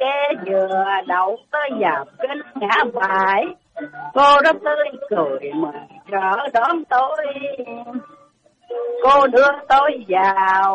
kế dừa đậu tới vào kính ngã bài. Cô đó tươi cười mừng rỡ đón tôi. Cô đưa tôi vào